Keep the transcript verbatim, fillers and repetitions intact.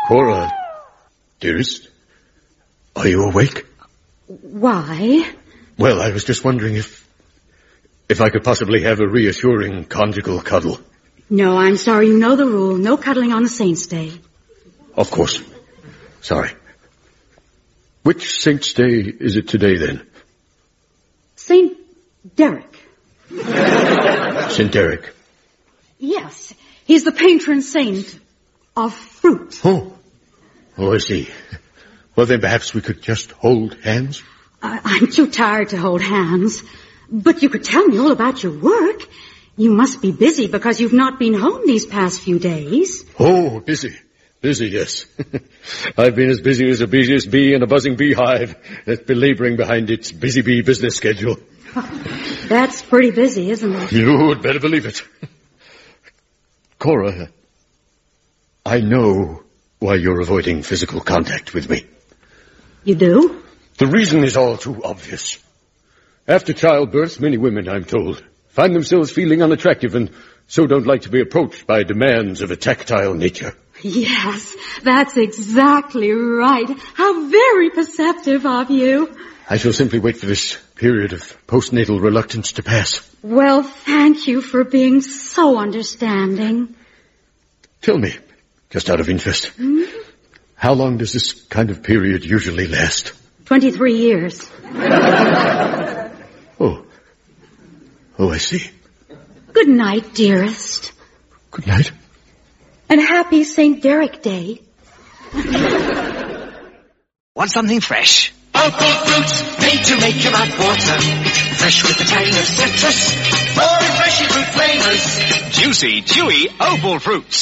Cora, dearest, are you awake? Why? Well, I was just wondering if... if I could possibly have a reassuring conjugal cuddle. No, I'm sorry. You know the rule. No cuddling on the Saint's Day. Of course. Sorry. Which Saint's Day is it today, then? Saint Derek. Saint Derek? Yes. He's the patron saint of fruit. Oh. Oh, I see. Well, then perhaps we could just hold hands? Uh, I'm too tired to hold hands. But you could tell me all about your work. You must be busy because you've not been home these past few days. Oh, busy. Busy, yes. I've been as busy as a busiest bee in a buzzing beehive that's belaboring behind its busy bee business schedule. That's pretty busy, isn't it? You'd better believe it. Cora, I know why you're avoiding physical contact with me. You do? The reason is all too obvious. After childbirth, many women, I'm told, find themselves feeling unattractive and so don't like to be approached by demands of a tactile nature. Yes, that's exactly right. How very perceptive of you. I shall simply wait for this period of postnatal reluctance to pass. Well, thank you for being so understanding. Tell me, just out of interest, Hmm? how long does this kind of period usually last? Twenty-three years. Oh. Oh, I see. Good night, dearest. Good night. And happy Saint Derek Day. Want something fresh? Opal fruit, made to make your mouth water. Fresh with the tang of citrus. More refreshing fruit flavors. Juicy, chewy Opal fruits.